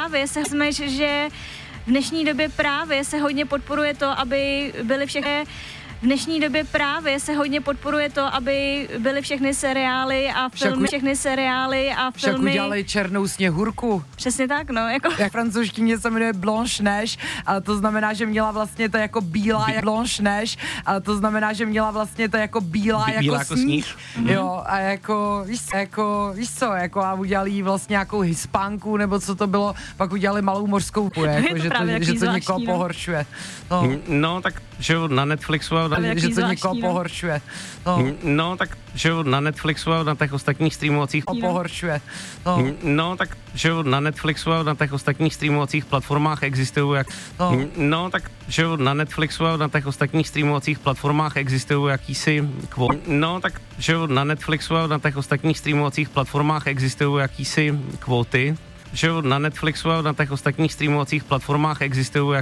právě se jsme, že v dnešní době právě se hodně podporuje to, aby byly všechny v dnešní době právě se hodně podporuje to, aby byly všechny seriály a filmy, Však udělali Černou sněhurku. Přesně tak, no, jako. Jak francouzštině se jmenuje Blanche Neige, ale to znamená, že měla vlastně to jako bílá jak Blanche Neige, ale to znamená, že měla vlastně to jako bílá jako sníh. Jo, a jako víš co, jako a udělali jí vlastně nějakou Hispánku, nebo co to bylo, pak udělali malou mořskou půjku, jako, že to někoho pohoršuje. No, tak že na Netflixu že to někoho pohoršuje. No, tak že na Netflixu a na těch ostatních streamovacích pohoršuje. No, tak že na Netflixu a na těch ostatních streamovacích platformách existují No, tak že na Netflixu a na těch ostatních streamovacích platformách existují jakýsi kvóty. No, tak že na Netflixu a na těch ostatních streamovacích platformách existují jakýsi kvóty. Že na Netflixu a na těch ostatních streamovacích platformách existují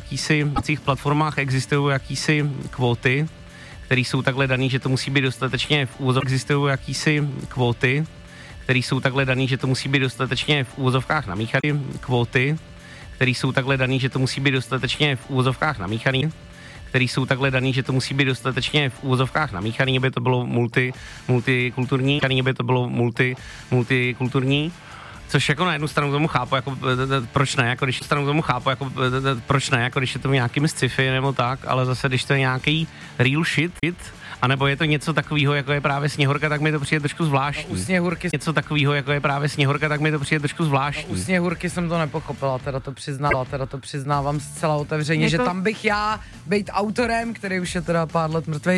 jakýsi kvóty, které jsou takhle daný, že to musí být dostatečně v úvozovkách. Existují jakýsi kvóty, které jsou takhle daný, že to musí být dostatečně v úvozovkách namíchaný. Kvóty, které jsou takhle daný, že to musí být dostatečně v úvozovkách namíchaný. Který jsou takhle daný, že to musí být dostatečně v úvozovkách namíchaný, aby to bylo multikulturní, aby to bylo multikulturní. Což jako na jednu stranu tomu chápu, jako proč ne, jako když je to nějakým sci-fi nebo tak, ale zase když to je nějaký real shit, anebo je to něco takového, jako je právě Sněhurka, tak mi to přijde trošku zvláštní. U Sněhurky něco takového, jako je právě Sněhurka, tak mi to přijde trošku zvláštní. U Sněhurky jsem to nepochopila, teda to přiznávám zcela otevřeně, že tam bych já být autorem, který už je teda pár let mrtvej,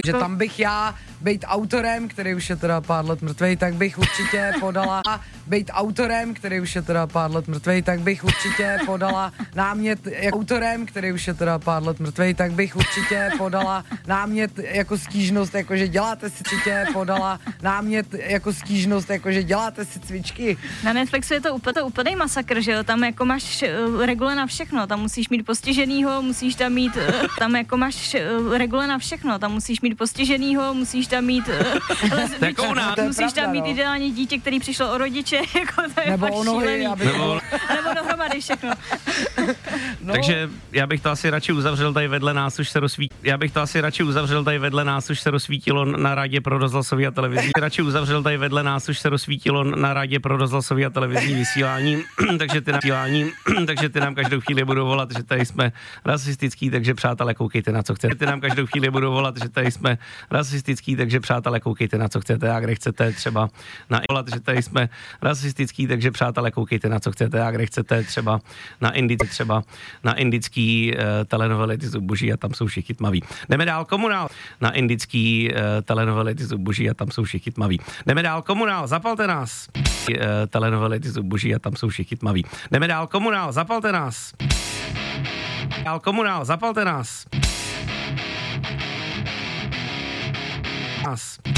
tak bych určitě podala námět jako stížnost, jakože děláte si cvičky. Na Netflixu je to úplný masakr, že jo, tam jako máš regule na všechno, tam musíš mít postiženýho, musíš tam mít musíš tam mít ideální dítě, který přišlo o rodiče, jako to je fakt šílený. Nebo dohromady všechno. No. Takže já bych to asi radši uzavřel, tady vedle nás už se rozsvítilo na rádě pro rozhlasový a televizní. Vysílání, takže ty nám každou chvíli budou volat, že tady jsme rasistický, takže přátelé, koukejte na co chcete. A kde chcete třeba že tady jsme rasistický, takže přátelé, koukejte na co chcete. A kde chcete třeba na indický telenovely Ty zuboží a tam jsou všichni tmaví. Jdeme dál, Komunál. Na indický telenovely Ty zuboží a tam jsou všichni tmaví. Jdeme dál, Komunál, zapalte nás. Telenovely Ty zuboží a tam jsou všichni tmaví. Jdeme dál, Komunál, zapalte nás. Komunál, zapalte nás.